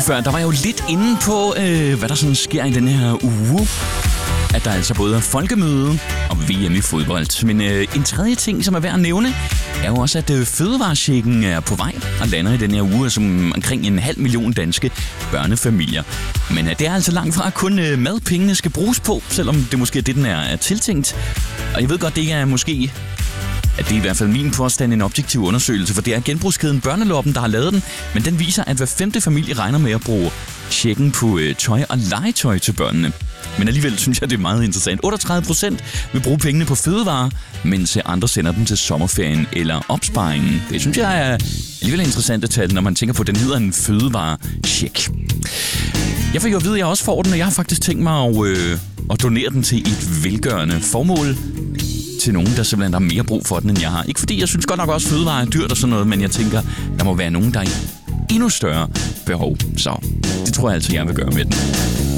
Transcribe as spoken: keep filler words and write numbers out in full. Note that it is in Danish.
før, der var jeg jo lidt inde på, øh, hvad der sådan sker i den her uge. At der altså både er folkemøde og V M i fodbold. Men øh, en tredje ting, som er værd at nævne, er jo også, at øh, fødevarechecken er på vej og lander i den her uge som omkring en halv million danske børnefamilier. Men øh, det er altså langt fra kun øh, madpengene skal bruges på, selvom det måske er det, den er, er tiltænkt. Og jeg ved godt, det er måske... at det er i hvert fald min påstand en objektiv undersøgelse, for det er genbrugskæden Børneloppen, der har lavet den, men den viser, at hver femte familie regner med at bruge checken på øh, tøj og legetøj til børnene. Men alligevel synes jeg, det er meget interessant. otteogtredive procent vil bruge pengene på fødevarer, mens andre sender dem til sommerferien eller opsparingen. Det synes jeg er alligevel interessant at tage, når man tænker på, at den hedder en fødevare-check. Jeg får jo at vide, at jeg også får den, og jeg har faktisk tænkt mig at, øh, at donere den til et velgørende formål. Til nogen, der simpelthen har mere brug for den, end jeg har. Ikke fordi jeg synes godt nok også, fødevarer er dyrt og sådan noget, men jeg tænker, der må være nogen, der er i endnu større behov. Så det tror jeg altså, jeg vil gøre med den.